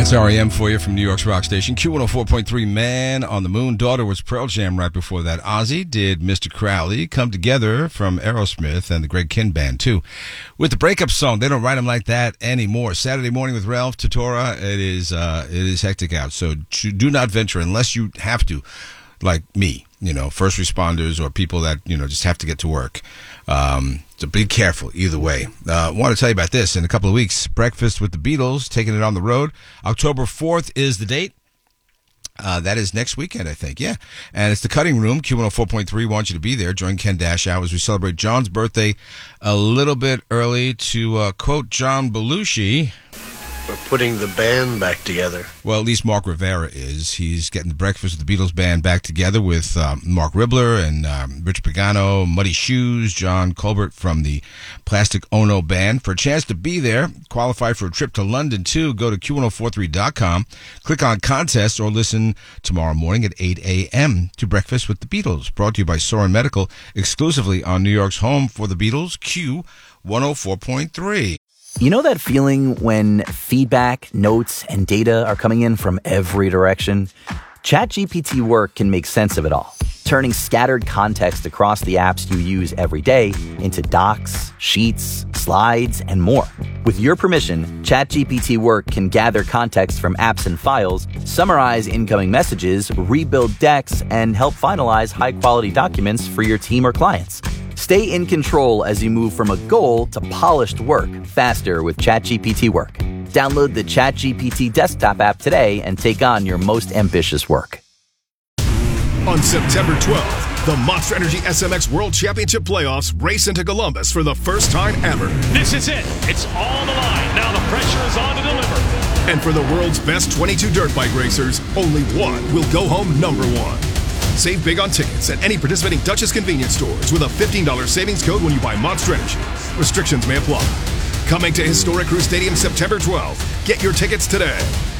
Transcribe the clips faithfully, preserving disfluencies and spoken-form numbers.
That's R E M for you from New York's rock station. Q one oh four point three, Man on the Moon. Daughter was Pearl Jam right before that. Ozzy did Mister Crowley. Come Together from Aerosmith and the Greg Kihn Band, too. With the breakup song, they don't write them like that anymore. Saturday morning with Ralph Totora, it is, uh, it is hectic out. So do not venture unless you have to, like me, you know, first responders or people that, you know, just have to get to work. Um, so be careful either way. I uh, want to tell you about this in a couple of weeks. Breakfast with the Beatles, taking it on the road. October fourth is the date. Uh, that is next weekend, I think. Yeah. And it's the Cutting Room. Q one oh four point three wants you to be there. Join Ken Dashow as we celebrate John's birthday a little bit early. To uh, quote John Belushi, we're putting the band back together. Well, at least Mark Rivera is. He's getting the Breakfast with the Beatles band back together with um, Mark Ribler and um, Rich Pagano, Muddy Shoes, John Colbert from the Plastic Ono band. For a chance to be there, qualify for a trip to London, too, go to Q one oh four three dot com, click on Contest, or listen tomorrow morning at eight a.m. to Breakfast with the Beatles. Brought to you by Soren Medical, exclusively on New York's home for the Beatles, Q one oh four point three. You know that feeling when feedback, notes, and data are coming in from every direction? ChatGPT Work can make sense of it all, turning scattered context across the apps you use every day into docs, sheets, slides, and more. With your permission, ChatGPT Work can gather context from apps and files, summarize incoming messages, rebuild decks, and help finalize high-quality documents for your team or clients. Stay in control as you move from a goal to polished work faster with ChatGPT Work. Download the ChatGPT desktop app today and take on your most ambitious work. On September twelfth, the Monster Energy S M X World Championship Playoffs race into Columbus for the first time ever. This is it. It's all on the line. Now the pressure is on to deliver. And for the world's best twenty-two dirt bike racers, only one will go home number one. Save big on tickets at any participating Duchess convenience stores with a fifteen dollars savings code when you buy Monster Energy. Restrictions may apply. Coming to Historic Crew Stadium September twelfth. Get your tickets today.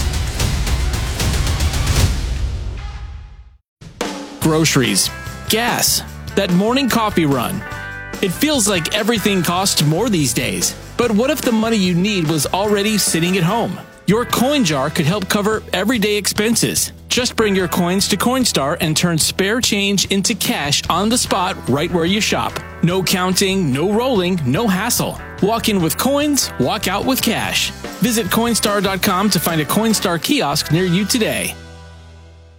Groceries, gas, that morning coffee run. It feels like everything costs more these days. But what if the money you need was already sitting at home? Your coin jar could help cover everyday expenses. Just bring your coins to Coinstar and turn spare change into cash on the spot right where you shop. No counting, no rolling, no hassle. Walk in with coins, walk out with cash. Visit Coinstar dot com to find a Coinstar kiosk near you today.